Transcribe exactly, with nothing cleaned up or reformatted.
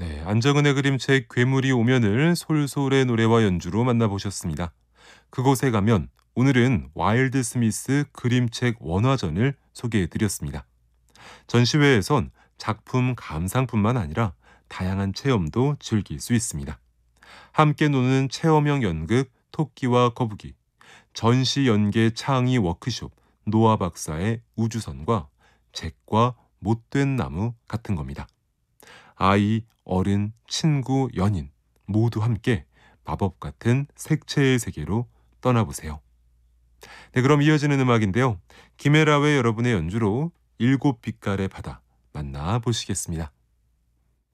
네, 안정은의 그림책 괴물이 오면을 솔솔의 노래와 연주로 만나보셨습니다. 그곳에 가면 오늘은 와일드 스미스 그림책 원화전을 소개해드렸습니다. 전시회에선 작품 감상뿐만 아니라 다양한 체험도 즐길 수 있습니다. 함께 노는 체험형 연극 토끼와 거북이, 전시 연계 창의 워크숍 노아 박사의 우주선과 잭과 못된 나무 같은 겁니다. 아이, 어른, 친구, 연인 모두 함께 마법 같은 색채의 세계로 떠나보세요. 네, 그럼 이어지는 음악인데요. 김혜라의 여러분의 연주로 일곱 빛깔의 바다 만나보시겠습니다.